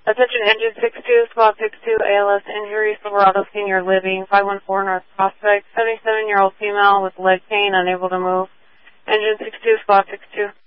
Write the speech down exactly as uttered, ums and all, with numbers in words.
Attention Engine six two, Squad six two, A L S injury, Silverado Senior Living, five one four North Prospect, seventy-seven-year-old female with leg pain, unable to move. Engine six two, Squad six two.